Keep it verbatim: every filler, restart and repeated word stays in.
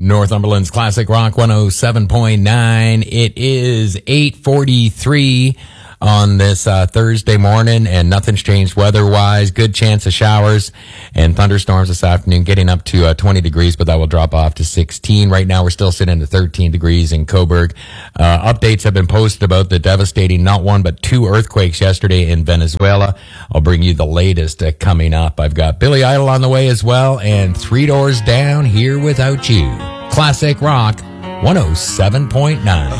Northumberland's Classic Rock one oh seven point nine. It is eight forty-three on this uh, Thursday morning, and nothing's changed weather-wise. Good chance of showers and thunderstorms this afternoon, getting up to uh, twenty degrees, but that will drop off to sixteen. Right now, we're still sitting at thirteen degrees in Cobourg. Uh, updates have been posted about the devastating, not one, but two earthquakes yesterday in Venezuela. I'll bring you the latest uh, coming up. I've got Billy Idol on the way as well, and Three Doors Down, Here Without You. Classic Rock one oh seven point nine.